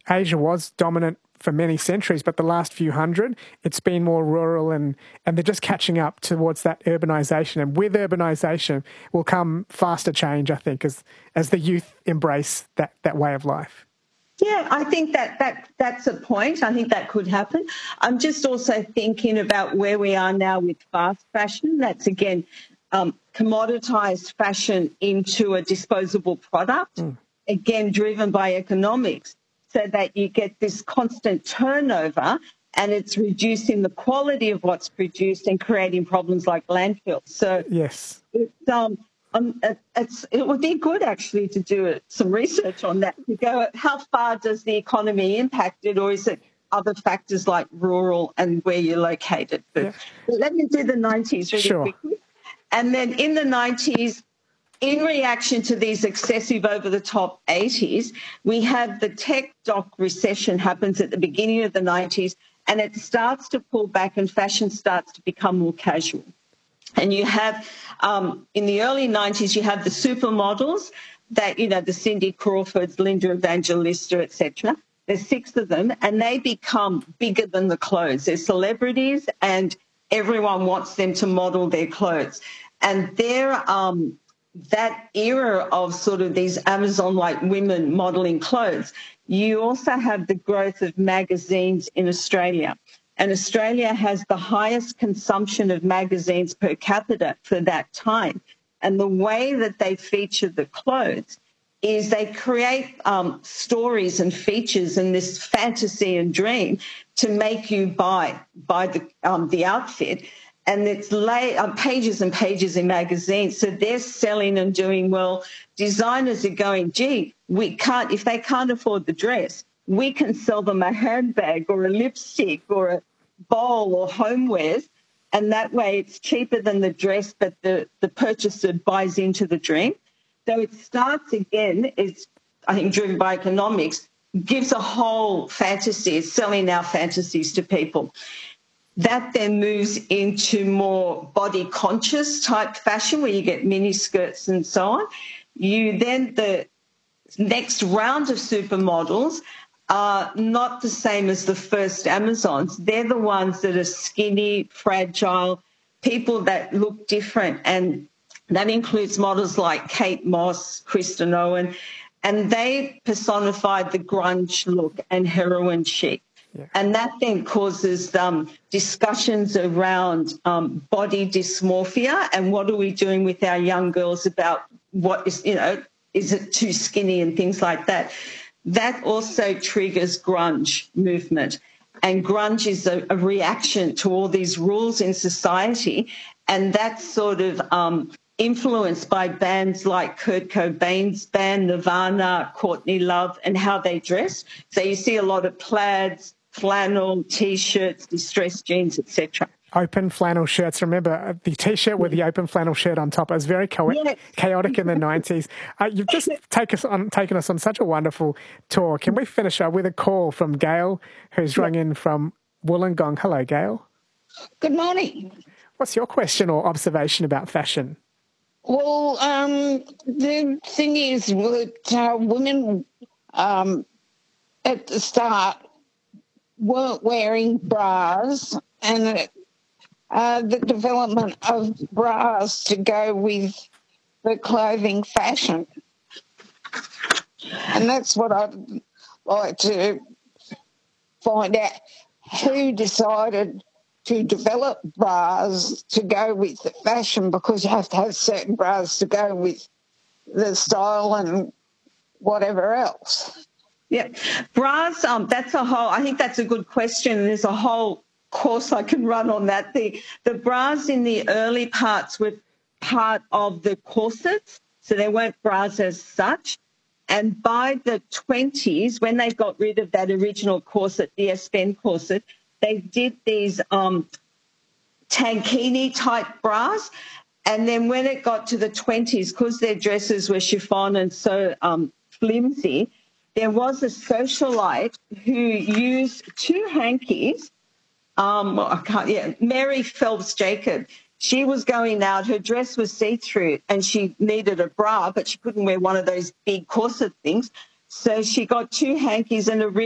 Asia was dominant for many centuries, but the last few hundred, it's been more rural and they're just catching up towards that urbanisation. And with urbanisation will come faster change, I think, as the youth embrace that way of life. Yeah, I think that's a point. I think that could happen. I'm just also thinking about where we are now with fast fashion. That's, again, commoditized fashion into a disposable product, again, driven by economics, so that you get this constant turnover and it's reducing the quality of what's produced and creating problems like landfills. So yes, it would be good actually to do some research on that, to go how far does the economy impact it, or is it other factors like rural and where you're located. But let me do the 90s really quickly. And then in the 90s, in reaction to these excessive over-the-top 80s, we have the tech doc recession happens at the beginning of the 90s, and it starts to pull back and fashion starts to become more casual. And you have, in the early 90s, you have the supermodels that, you know, the Cindy Crawfords, Linda Evangelista, etc. There's 6 of them, and they become bigger than the clothes. They're celebrities, and everyone wants them to model their clothes. And they're that era of sort of these Amazon-like women modelling clothes. You also have the growth of magazines in Australia. And Australia has the highest consumption of magazines per capita for that time. And the way that they feature the clothes is they create stories and features and this fantasy and dream to make you buy the outfit. And it's pages and pages in magazines. So they're selling and doing well. Designers are going, gee, if they can't afford the dress, we can sell them a handbag or a lipstick or a bowl or homewares. And that way it's cheaper than the dress, but the purchaser buys into the dream. So it starts again, it's, I think, driven by economics, gives a whole fantasy, it's selling our fantasies to people. That then moves into more body-conscious type fashion where you get mini skirts and so on. The next round of supermodels are not the same as the first Amazons. They're the ones that are skinny, fragile, people that look different. And that includes models like Kate Moss, Kristen Owen, and they personified the grunge look and heroin chic. Yeah. And that then causes discussions around body dysmorphia and what are we doing with our young girls about what is, is it too skinny and things like that. That also triggers grunge movement. And grunge is a reaction to all these rules in society, and that's sort of influenced by bands like Kurt Cobain's band, Nirvana, Courtney Love, and how they dress. So you see a lot of plaids, flannel, T-shirts, distressed jeans, etc. Open flannel shirts. Remember the T-shirt with the open flannel shirt on top. It was very chaotic in the 90s. You've just taken us on such a wonderful tour. Can we finish up with a call from Gail, who's rung in from Wollongong? Hello, Gail. Good morning. What's your question or observation about fashion? Well, the thing is that women at the start weren't wearing bras, and the development of bras to go with the clothing fashion. And that's what I'd like to find out, who decided to develop bras to go with the fashion, because you have to have certain bras to go with the style and whatever else. Yeah, bras, I think that's a good question. There's a whole course I can run on that. The bras in the early parts were part of the corsets, so they weren't bras as such. And by the 20s, when they got rid of that original corset, the Espen corset, they did these tankini-type bras. And then when it got to the 20s, because their dresses were chiffon and so flimsy, there was a socialite who used 2 hankies. Mary Phelps Jacob. She was going out, her dress was see-through, and she needed a bra, but she couldn't wear one of those big corset things. So she got 2 hankies and a